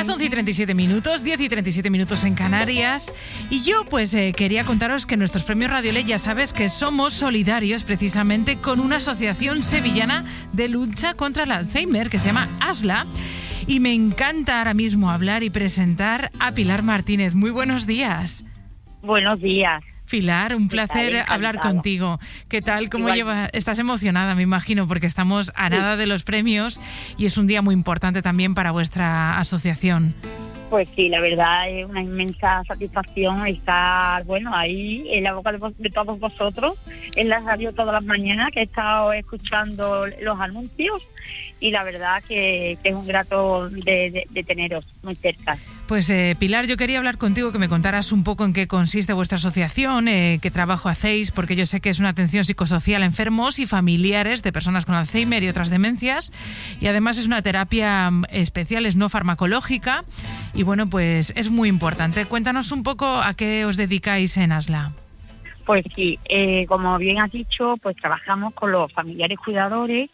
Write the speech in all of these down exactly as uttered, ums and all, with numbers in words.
Las once y treinta y siete minutos, diez y treinta y siete minutos en Canarias. Y yo pues eh, quería contaros que nuestros premios Radioley, ya sabes que somos solidarios precisamente con una asociación sevillana de lucha contra el Alzheimer que se llama ASLA. Y me encanta ahora mismo hablar y presentar a Pilar Martínez. Muy buenos días. Buenos días. Pilar, un placer hablar contigo. ¿Qué tal? ¿Cómo Igual. llevas? Estás emocionada, me imagino, porque estamos a nada de los premios y es un día muy importante también para vuestra asociación. Pues sí, la verdad es una inmensa satisfacción estar, bueno, ahí en la boca de, vos, de todos vosotros, en la radio todas las mañanas, que he estado escuchando los anuncios y la verdad que, que es un grato de, de, de teneros muy cerca. Pues eh, Pilar, yo quería hablar contigo, que me contaras un poco en qué consiste vuestra asociación, eh, qué trabajo hacéis, porque yo sé que es una atención psicosocial a enfermos y familiares de personas con Alzheimer y otras demencias, y además es una terapia especial, es no farmacológica, y bueno, pues es muy importante. Cuéntanos un poco a qué os dedicáis en ASLA. Pues sí, eh, como bien has dicho, pues trabajamos con los familiares cuidadores,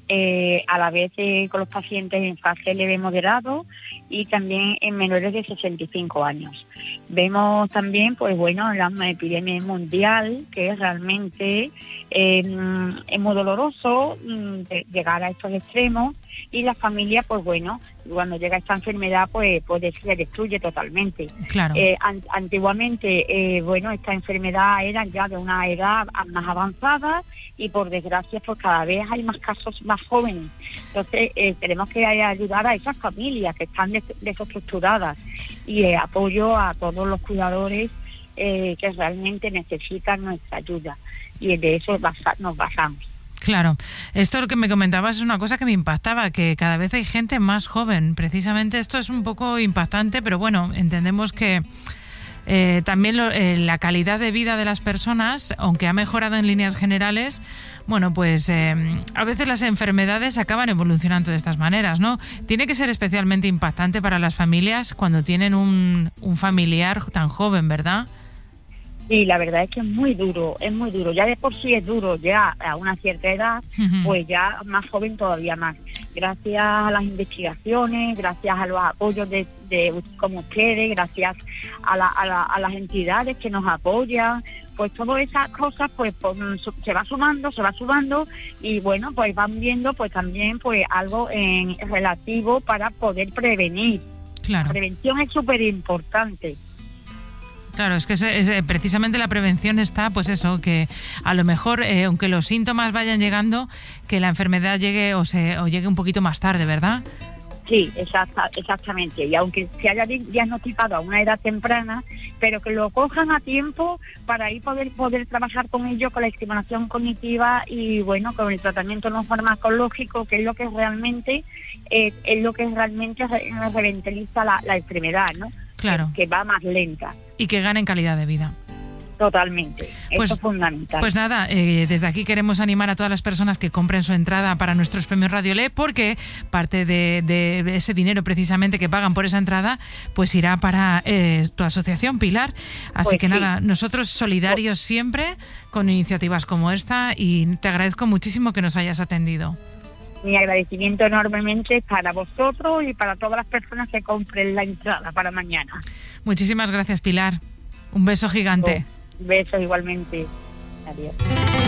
eh, a la vez eh, con los pacientes en fase leve moderado y también en menores de sesenta y cinco años. Vemos también, pues bueno, la epidemia mundial, que realmente eh, es muy doloroso eh, llegar a estos extremos, y la familia, pues bueno, cuando llega esta enfermedad, pues, pues se destruye totalmente. Claro. Eh, an- antiguamente, eh, bueno, esta enfermedad era ya de una edad más avanzada y por desgracia, pues cada vez hay más casos más jóvenes. Entonces, eh, tenemos que ayudar a esas familias que están des- desestructuradas y eh, apoyo a todos los cuidadores eh, que realmente necesitan nuestra ayuda. Y de eso basa- nos basamos. Claro, esto lo que me comentabas es una cosa que me impactaba, que cada vez hay gente más joven. Precisamente esto es un poco impactante, pero bueno, entendemos que eh, también lo, eh, la calidad de vida de las personas, aunque ha mejorado en líneas generales, bueno, pues eh, a veces las enfermedades acaban evolucionando de estas maneras, ¿no? Tiene que ser especialmente impactante para las familias cuando tienen un, un familiar tan joven, ¿verdad? Sí, la verdad es que es muy duro, es muy duro. Ya de por sí es duro, ya a una cierta edad, Uh-huh. pues ya más joven todavía más. Gracias a las investigaciones, gracias a los apoyos de, de como ustedes, gracias a, la, a, la, a las entidades que nos apoyan, pues todas esas cosas pues, pues se va sumando, se va sumando y bueno, pues van viendo pues también pues algo en relativo para poder prevenir. Claro. La prevención es súper importante. Claro, es que es, es, precisamente la prevención está, pues eso, que a lo mejor, eh, aunque los síntomas vayan llegando, que la enfermedad llegue o se o llegue un poquito más tarde, ¿verdad? Sí, exacta, exactamente. Y aunque se haya diagnosticado a una edad temprana, pero que lo cojan a tiempo para ahí poder poder trabajar con ellos, con la estimulación cognitiva y bueno, con el tratamiento no farmacológico, que es lo que realmente eh, es lo que realmente revitaliza la, la enfermedad, ¿no? Claro. Que, que va más lenta. Y que ganen calidad de vida. Totalmente, pues, eso es fundamental. Pues nada, eh, desde aquí queremos animar a todas las personas que compren su entrada para nuestros premios Radioley, porque parte de, de ese dinero precisamente que pagan por esa entrada, pues irá para eh, tu asociación, Pilar. Así pues que sí. nada, nosotros solidarios pues, siempre con iniciativas como esta y te agradezco muchísimo que nos hayas atendido. Mi agradecimiento enormemente para vosotros y para todas las personas que compren la entrada para mañana. Muchísimas gracias, Pilar. Un beso gigante. Un beso igualmente. Adiós.